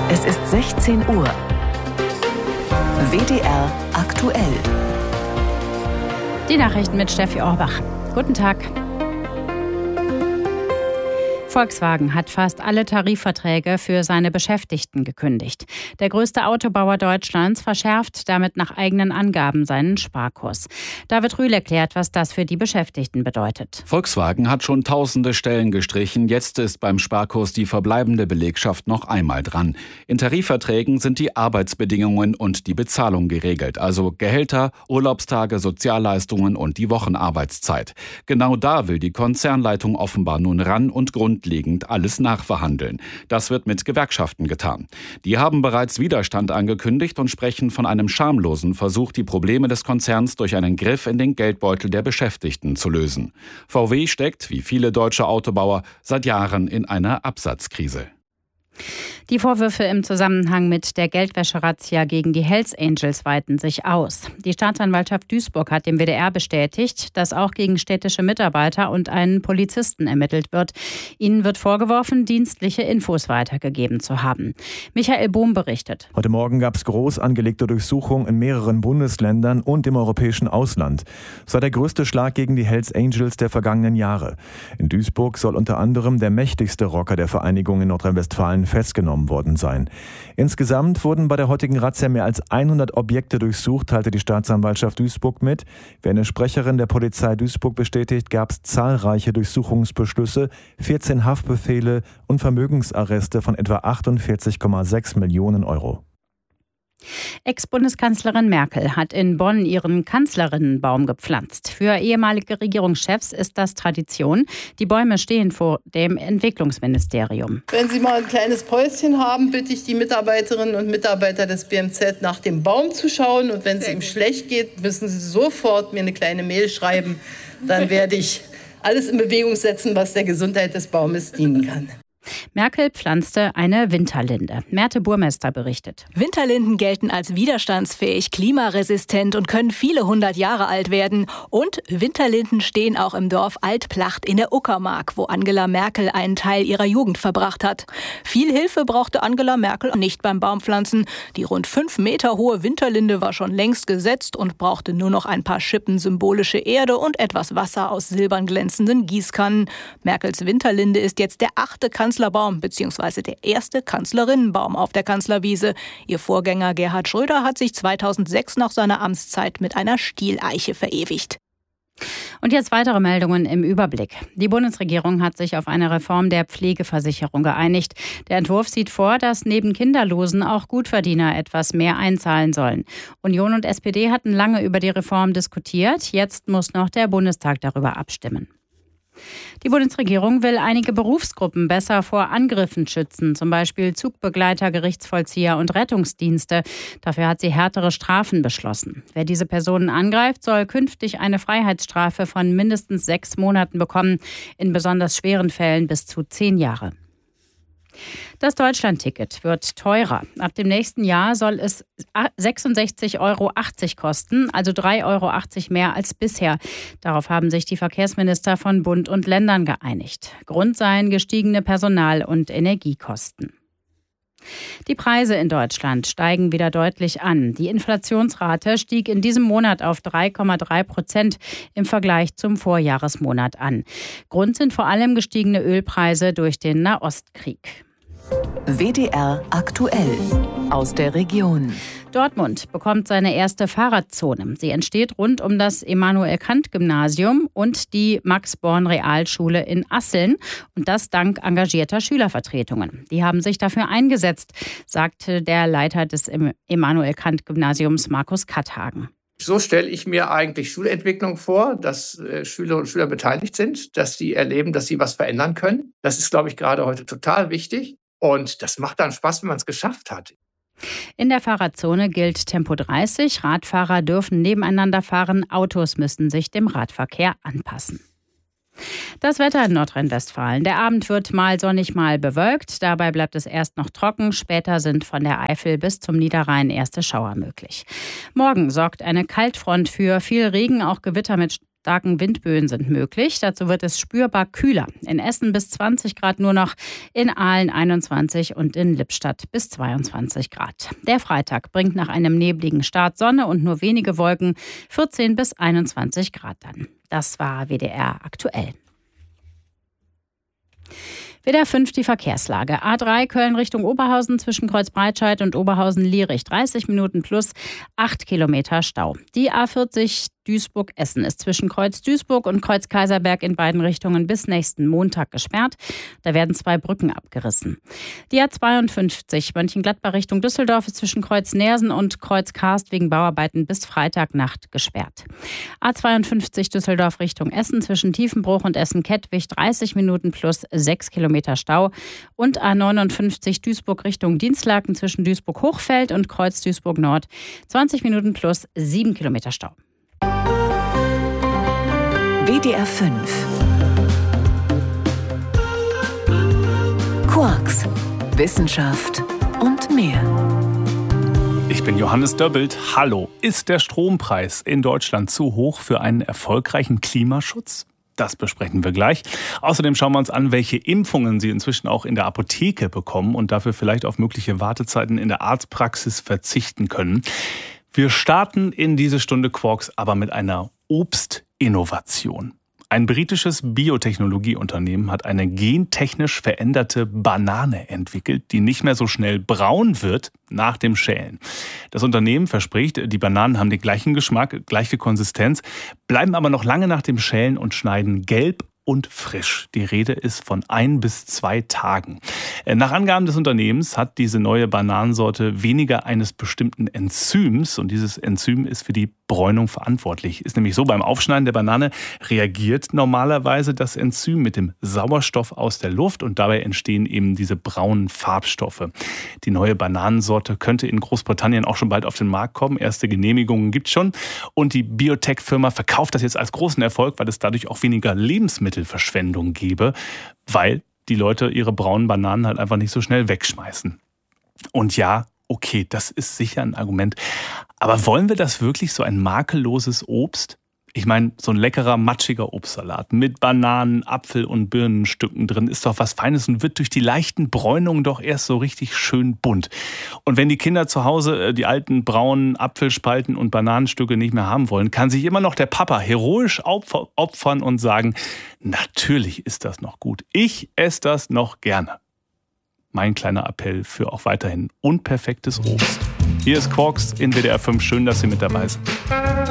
Es ist 16 Uhr. WDR aktuell. Die Nachrichten mit Steffi Orbach. Guten Tag. Volkswagen hat fast alle Tarifverträge für seine Beschäftigten gekündigt. Der größte Autobauer Deutschlands verschärft damit nach eigenen Angaben seinen Sparkurs. David Rühl erklärt, was das für die Beschäftigten bedeutet. Volkswagen hat schon tausende Stellen gestrichen. Jetzt ist beim Sparkurs die verbleibende Belegschaft noch einmal dran. In Tarifverträgen sind die Arbeitsbedingungen und die Bezahlung geregelt, also Gehälter, Urlaubstage, Sozialleistungen und die Wochenarbeitszeit. Genau da will die Konzernleitung offenbar nun ran und grundlegend alles nachverhandeln. Das wird mit Gewerkschaften getan. Die haben bereits Widerstand angekündigt und sprechen von einem schamlosen Versuch, die Probleme des Konzerns durch einen Griff in den Geldbeutel der Beschäftigten zu lösen. VW steckt, wie viele deutsche Autobauer, seit Jahren in einer Absatzkrise. Die Vorwürfe im Zusammenhang mit der Geldwäsche-Razzia gegen die Hells Angels weiten sich aus. Die Staatsanwaltschaft Duisburg hat dem WDR bestätigt, dass auch gegen städtische Mitarbeiter und einen Polizisten ermittelt wird. Ihnen wird vorgeworfen, dienstliche Infos weitergegeben zu haben. Michael Bohm berichtet. Heute Morgen gab es groß angelegte Durchsuchungen in mehreren Bundesländern und im europäischen Ausland. Es war der größte Schlag gegen die Hells Angels der vergangenen Jahre. In Duisburg soll unter anderem der mächtigste Rocker der Vereinigung in Nordrhein-Westfalen festgenommen worden sein. Insgesamt wurden bei der heutigen Razzia mehr als 100 Objekte durchsucht, teilte die Staatsanwaltschaft Duisburg mit. Wie eine Sprecherin der Polizei Duisburg bestätigt, gab es zahlreiche Durchsuchungsbeschlüsse, 14 Haftbefehle und Vermögensarreste von etwa 48,6 Millionen Euro. Ex-Bundeskanzlerin Merkel hat in Bonn ihren Kanzlerinnenbaum gepflanzt. Für ehemalige Regierungschefs ist das Tradition. Die Bäume stehen vor dem Entwicklungsministerium. Wenn Sie mal ein kleines Päuschen haben, bitte ich die Mitarbeiterinnen und Mitarbeiter des BMZ nach dem Baum zu schauen. Und wenn es ihm schlecht geht, müssen Sie sofort mir eine kleine Mail schreiben. Dann werde ich alles in Bewegung setzen, was der Gesundheit des Baumes dienen kann. Merkel pflanzte eine Winterlinde. Merte Burmester berichtet. Winterlinden gelten als widerstandsfähig, klimaresistent und können viele 100 Jahre alt werden. Und Winterlinden stehen auch im Dorf Altplacht in der Uckermark, wo Angela Merkel einen Teil ihrer Jugend verbracht hat. Viel Hilfe brauchte Angela Merkel nicht beim Baumpflanzen. Die rund 5 Meter hohe Winterlinde war schon längst gesetzt und brauchte nur noch ein paar Schippen symbolische Erde und etwas Wasser aus silbern glänzenden Gießkannen. Merkels Winterlinde ist jetzt der 8. Kanzlerbaum bzw. der erste Kanzlerinnenbaum auf der Kanzlerwiese. Ihr Vorgänger Gerhard Schröder hat sich 2006 nach seiner Amtszeit mit einer Stieleiche verewigt. Und jetzt weitere Meldungen im Überblick. Die Bundesregierung hat sich auf eine Reform der Pflegeversicherung geeinigt. Der Entwurf sieht vor, dass neben Kinderlosen auch Gutverdiener etwas mehr einzahlen sollen. Union und SPD hatten lange über die Reform diskutiert. Jetzt muss noch der Bundestag darüber abstimmen. Die Bundesregierung will einige Berufsgruppen besser vor Angriffen schützen, zum Beispiel Zugbegleiter, Gerichtsvollzieher und Rettungsdienste. Dafür hat sie härtere Strafen beschlossen. Wer diese Personen angreift, soll künftig eine Freiheitsstrafe von mindestens 6 Monaten bekommen, in besonders schweren Fällen bis zu 10 Jahre. Das Deutschlandticket wird teurer. Ab dem nächsten Jahr soll es 66,80 Euro kosten, also 3,80 Euro mehr als bisher. Darauf haben sich die Verkehrsminister von Bund und Ländern geeinigt. Grund seien gestiegene Personal- und Energiekosten. Die Preise in Deutschland steigen wieder deutlich an. Die Inflationsrate stieg in diesem Monat auf 3,3% im Vergleich zum Vorjahresmonat an. Grund sind vor allem gestiegene Ölpreise durch den Nahostkrieg. WDR aktuell aus der Region. Dortmund bekommt seine erste Fahrradzone. Sie entsteht rund um das Immanuel-Kant-Gymnasium und die Max-Born-Realschule in Asseln. Und das dank engagierter Schülervertretungen. Die haben sich dafür eingesetzt, sagte der Leiter des Immanuel-Kant-Gymnasiums Markus Katthagen. So stelle ich mir eigentlich Schulentwicklung vor, dass Schülerinnen und Schüler beteiligt sind, dass sie erleben, dass sie was verändern können. Das ist, glaube ich, gerade heute total wichtig. Und das macht dann Spaß, wenn man es geschafft hat. In der Fahrradzone gilt Tempo 30. Radfahrer dürfen nebeneinander fahren. Autos müssen sich dem Radverkehr anpassen. Das Wetter in Nordrhein-Westfalen. Der Abend wird mal sonnig, mal bewölkt. Dabei bleibt es erst noch trocken. Später sind von der Eifel bis zum Niederrhein erste Schauer möglich. Morgen sorgt eine Kaltfront für viel Regen, auch Gewitter mit starken Windböen sind möglich. Dazu wird es spürbar kühler. In Essen bis 20 Grad nur noch, in Aalen 21 und in Lippstadt bis 22 Grad. Der Freitag bringt nach einem nebligen Start Sonne und nur wenige Wolken, 14 bis 21 Grad dann. Das war WDR aktuell. WDR 5 die Verkehrslage. A3 Köln Richtung Oberhausen zwischen Kreuzbreitscheid und Oberhausen-Lierich. 30 Minuten plus 8 Kilometer Stau. Die A40 Duisburg-Essen ist zwischen Kreuz Duisburg und Kreuz Kaiserberg in beiden Richtungen bis nächsten Montag gesperrt. Da werden 2 Brücken abgerissen. Die A52 Mönchengladbach Richtung Düsseldorf ist zwischen Kreuz Neersen und Kreuz Karst wegen Bauarbeiten bis Freitagnacht gesperrt. A52 Düsseldorf Richtung Essen zwischen Tiefenbruch und Essen-Kettwig 30 Minuten plus 6 Kilometer Stau. Und A59 Duisburg Richtung Dienstlaken zwischen Duisburg-Hochfeld und Kreuz Duisburg-Nord 20 Minuten plus 7 Kilometer Stau. WDR 5 Quarks, Wissenschaft und mehr. Ich bin Johannes Döbbelt. Hallo. Ist der Strompreis in Deutschland zu hoch für einen erfolgreichen Klimaschutz? Das besprechen wir gleich. Außerdem schauen wir uns an, welche Impfungen Sie inzwischen auch in der Apotheke bekommen und dafür vielleicht auf mögliche Wartezeiten in der Arztpraxis verzichten können. Wir starten in diese Stunde Quarks aber mit einer Obstinnovation. Ein britisches Biotechnologieunternehmen hat eine gentechnisch veränderte Banane entwickelt, die nicht mehr so schnell braun wird nach dem Schälen. Das Unternehmen verspricht, die Bananen haben den gleichen Geschmack, gleiche Konsistenz, bleiben aber noch lange nach dem Schälen und schneiden gelb und frisch. Die Rede ist von 1 bis 2 Tagen. Nach Angaben des Unternehmens hat diese neue Bananensorte weniger eines bestimmten Enzyms und dieses Enzym ist für die Bräunung verantwortlich. Ist nämlich so, beim Aufschneiden der Banane reagiert normalerweise das Enzym mit dem Sauerstoff aus der Luft und dabei entstehen eben diese braunen Farbstoffe. Die neue Bananensorte könnte in Großbritannien auch schon bald auf den Markt kommen. Erste Genehmigungen gibt es schon und die Biotech-Firma verkauft das jetzt als großen Erfolg, weil es dadurch auch weniger Lebensmittelverschwendung gäbe, weil die Leute ihre braunen Bananen halt einfach nicht so schnell wegschmeißen. Und ja, okay, das ist sicher ein Argument. Aber wollen wir das wirklich, so ein makelloses Obst? Ich meine, so ein leckerer, matschiger Obstsalat mit Bananen, Apfel- und Birnenstücken drin ist doch was Feines und wird durch die leichten Bräunungen doch erst so richtig schön bunt. Und wenn die Kinder zu Hause die alten braunen Apfelspalten und Bananenstücke nicht mehr haben wollen, kann sich immer noch der Papa heroisch opfern und sagen, natürlich ist das noch gut. Ich esse das noch gerne. Mein kleiner Appell für auch weiterhin unperfektes Obst. Hier ist Quarks in WDR 5. Schön, dass Sie mit dabei sind.